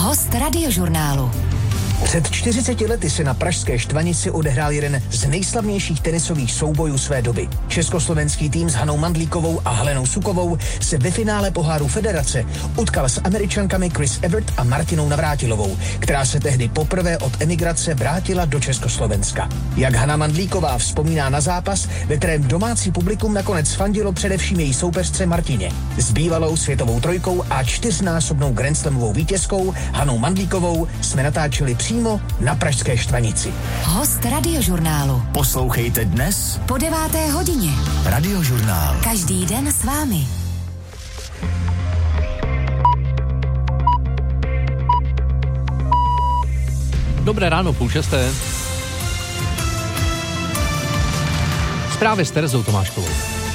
Host Radiožurnálu. Před 40 lety se na pražské Štvanici odehrál jeden z nejslavnějších tenisových soubojů své doby. Československý tým s Hanou Mandlíkovou a Helenou Sukovou se ve finále poháru Federace utkal s Američankami Chris Evert a Martinou Navrátilovou, která se tehdy poprvé od emigrace vrátila do Československa. Jak Hana Mandlíková vzpomíná na zápas, ve kterém domácí publikum nakonec fandilo především její soupeřce Martině. S bývalou světovou trojkou a 4násobnou grandslamovou vítězkou Hanou Mandlíkovou jsme natáčeli přímo na pražské Štvanici. Host Radiožurnálu. Poslouchejte dnes po 9. hodině. Radiožurnál. Každý den s vámi. Dobré ráno, 5:30. Zprávy s Terezou Tomáškovou.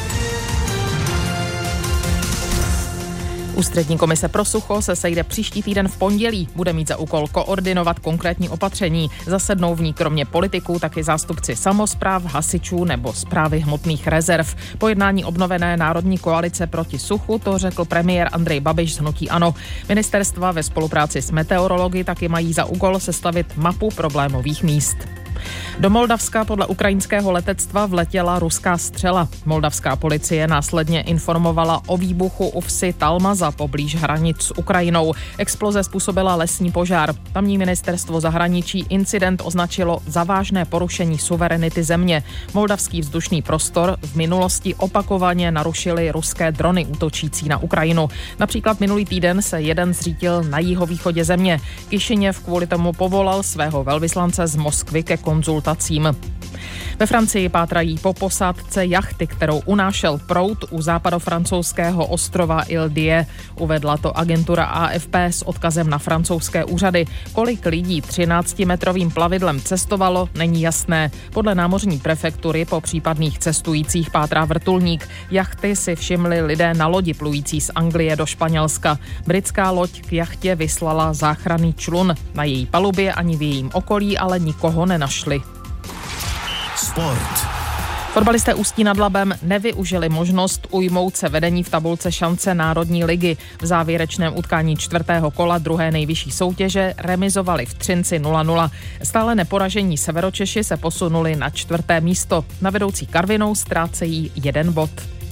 Ústřední komise pro sucho se sejde příští týden v pondělí. Bude mít za úkol koordinovat konkrétní opatření. Zasednou v ní kromě politiků taky zástupci samospráv, hasičů nebo správy hmotných rezerv. Po jednání obnovené Národní koalice proti suchu to řekl premiér Andrej Babiš z hnutí ANO. Ministerstva ve spolupráci s meteorology taky mají za úkol sestavit mapu problémových míst. Do Moldavska podle ukrajinského letectva vletěla ruská střela. Moldavská policie následně informovala o výbuchu u vsi Talmaza poblíž hranic s Ukrajinou. Exploze způsobila lesní požár. Tamní ministerstvo zahraničí incident označilo za vážné porušení suverenity země. Moldavský vzdušný prostor v minulosti opakovaně narušily ruské drony útočící na Ukrajinu. Například minulý týden se jeden zřítil na jihovýchodě země. Kišiněv kvůli tomu povolal svého velvyslance z Moskvy ke konzultacím. Ve Francii pátrají po posádce jachty, kterou unášel proud u západofrancouzského ostrova Île-d'Yeu. Uvedla to agentura AFP s odkazem na francouzské úřady. Kolik lidí 13-metrovým plavidlem cestovalo, není jasné. Podle námořní prefektury po případných cestujících pátrá vrtulník. Jachty si všimli lidé na lodi plující z Anglie do Španělska. Britská loď k jachtě vyslala záchranný člun. Na její palubě ani v jejím okolí ale nikoho nenašli. Sport. Fotbalisté Ústí nad Labem nevyužili možnost ujmout se vedení v tabulce šance Národní ligy. V závěrečném utkání 4. kola druhé nejvyšší soutěže remizovali v Třinci 0-0. Stále neporažení Severočeši se posunuli na 4. místo. Na vedoucí Karvinou ztrácejí 1 bod.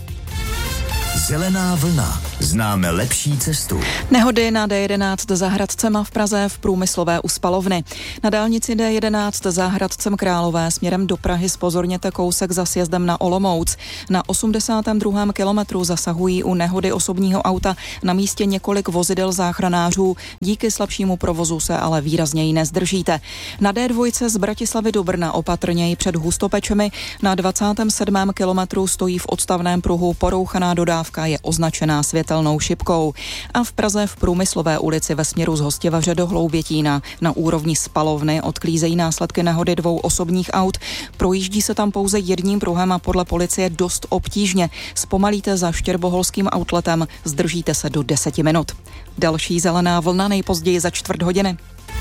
Zelená vlna. Známe lepší cestu. Nehody na D11 za Hradcem v Praze v průmyslové u spalovny. Na dálnici D11 za Hradcem Králové směrem do Prahy zpozorněte kousek za sjezdem na Olomouc. Na 82. kilometru zasahují u nehody osobního auta na místě několik vozidel záchranářů. Díky slabšímu provozu se ale výrazněji nezdržíte. Na D2 z Bratislavy do Brna opatrněji před Hustopečemi. Na 27. kilometru stojí v odstavném pruhu porouchaná dodávka, je označená světelnou šipkou. A v Praze v Průmyslové ulici ve směru z Hostivaře do Hloubětína na úrovni spalovny odklízejí následky nehody 2 osobních aut. Projíždí se tam pouze jedním pruhem a podle policie dost obtížně. Zpomalíte za Štěrboholským outletem, zdržíte se do 10 minut. Další zelená vlna nejpozději za 4 hodiny.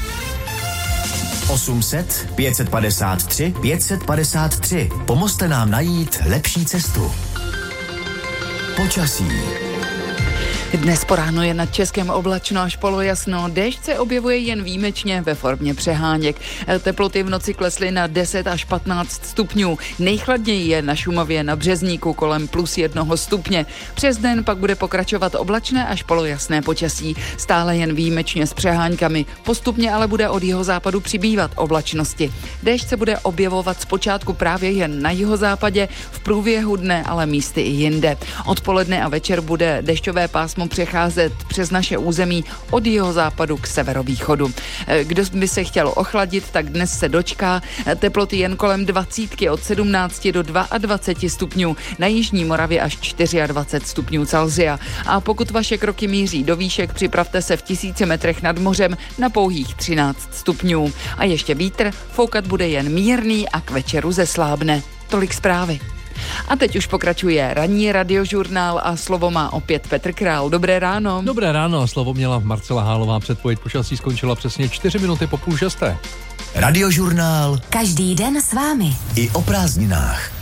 800 553 553. Pomozte nám najít lepší cestu. Počasí. Dnes po ránu je nad Českem oblačno až polojasno. Déšť se objevuje jen výjimečně ve formě přeháněk. Teploty v noci klesly na 10 až 15 stupňů. Nejchladněji je na Šumavě na Březníku kolem +1 stupně. Přes den pak bude pokračovat oblačné až polojasné počasí. Stále jen výjimečně s přeháňkami. Postupně ale bude od jihozápadu přibývat oblačnosti. Déšť se bude objevovat zpočátku právě jen na jihozápadě, v průběhu dne ale místy i jinde. Odpoledne a večer bude dešťové pásmo přecházet přes naše území od jihozápadu k severovýchodu. Kdo by se chtěl ochladit, tak dnes se dočká teploty jen kolem 20 od 17 do 22 stupňů, na jižní Moravě až 24 stupňů Celsia. A pokud vaše kroky míří do výšek, připravte se v 1000 metrech nad mořem na pouhých 13 stupňů. A ještě vítr, foukat bude jen mírný a k večeru zeslábne. Tolik zprávy. A teď už pokračuje ranní radiožurnál a slovo má opět Petr Král. Dobré ráno. Dobré ráno, slovo měla Marcela Hálová. Předpověď počasí skončila přesně 4 minuty po 5:30. Radiožurnál. Každý den s vámi. I o prázdninách.